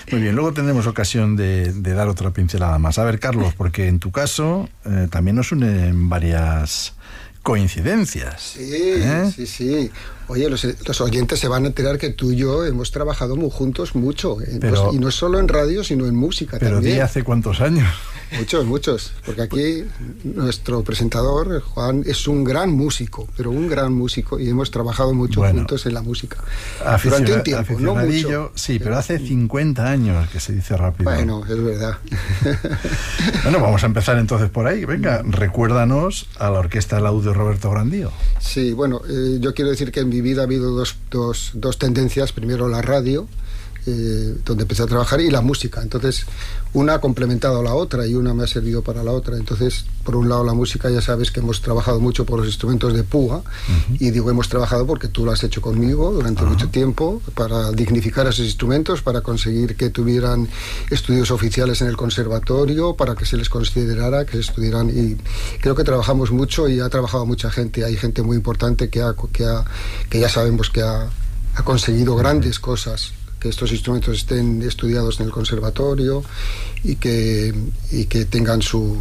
Muy bien, luego tendremos ocasión de dar otra pincelada más. A ver, Carlos, porque en tu caso también nos unen varias coincidencias. Sí. Oye, los oyentes se van a enterar que tú y yo hemos trabajado juntos mucho. Y no solo en radio, sino en música también. Pero ¿hace cuántos años? Muchos. Porque aquí nuestro presentador, Juan, es un gran músico, pero un gran músico, y hemos trabajado mucho juntos en la música. Durante un tiempo, no mucho. Sí, pero hace 50 años, que se dice rápido. Bueno, es verdad. Bueno, vamos a empezar entonces por ahí. Venga, recuérdanos a la Orquesta Laúd de Roberto Grandío. Sí, bueno, yo quiero decir que en mi vida ha habido dos tendencias. Primero la radio, donde empecé a trabajar, y la música. Entonces, una ha complementado a la otra y una me ha servido para la otra. Entonces, por un lado, la música, ya sabes que hemos trabajado mucho por los instrumentos de púa, y digo hemos trabajado porque tú lo has hecho conmigo durante mucho tiempo, para dignificar esos instrumentos, para conseguir que tuvieran estudios oficiales en el conservatorio, para que se les considerara que estuvieran, y creo que trabajamos mucho y ha trabajado mucha gente. Hay gente muy importante que ya sabemos que ha conseguido grandes cosas, que estos instrumentos estén estudiados en el conservatorio y que tengan su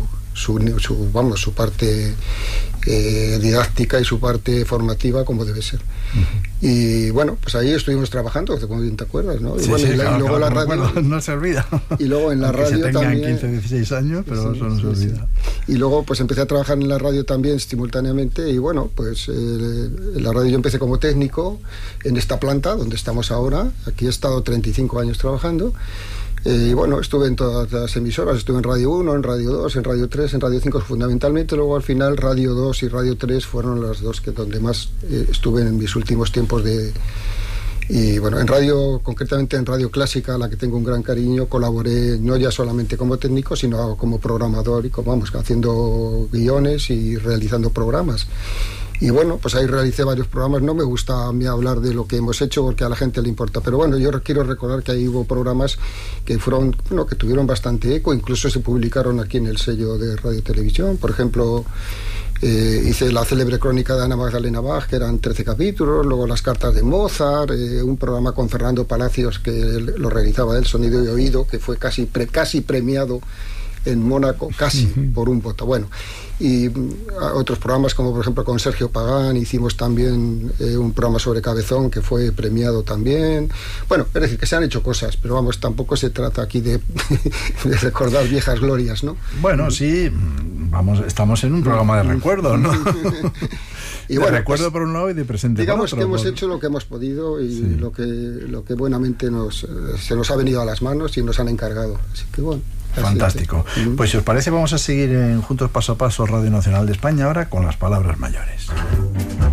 parte didáctica y su parte formativa como debe ser. Y bueno, pues ahí estuvimos trabajando, como bien te acuerdas, ¿no? Sí, y claro, luego la radio, no se olvida. Y luego en la radio se también 15, 16 años, pero eso no se olvida. Y luego pues empecé a trabajar en la radio también simultáneamente, y bueno, pues en la radio yo empecé como técnico en esta planta donde estamos ahora. Aquí he estado 35 años trabajando. Y bueno, estuve en todas las emisoras, estuve en Radio 1, en Radio 2, en Radio 3, en Radio 5 fundamentalmente. Luego al final Radio 2 y Radio 3 fueron las dos donde más estuve en mis últimos tiempos y bueno, en radio, concretamente en Radio Clásica, a la que tengo un gran cariño, colaboré no ya solamente como técnico, sino como programador y haciendo guiones y realizando programas. Y bueno, pues ahí realicé varios programas. No me gusta a mí hablar de lo que hemos hecho porque a la gente le importa, pero bueno, yo quiero recordar que ahí hubo programas que fueron, que tuvieron bastante eco, incluso se publicaron aquí en el sello de Radio Televisión. Por ejemplo, hice la célebre crónica de Ana Magdalena Bach, que eran 13 capítulos, luego las cartas de Mozart, un programa con Fernando Palacios que lo realizaba él, Sonido y Oído, que fue casi premiado en Mónaco, casi por un voto. Bueno, y otros programas como por ejemplo con Sergio Pagán hicimos también un programa sobre Cabezón que fue premiado también. Bueno, es decir, que se han hecho cosas, pero vamos, tampoco se trata aquí de recordar viejas glorias, ¿no? Bueno, sí, estamos en un programa de recuerdo, ¿no? Y bueno, de recuerdo pues, por un lado y de presente digamos por otro. Que hemos hecho lo que hemos podido y lo que buenamente se nos ha venido a las manos y nos han encargado. Así que bueno. Fantástico. Pues si os parece vamos a seguir en Juntos Paso a Paso, Radio Nacional de España, ahora con las palabras mayores.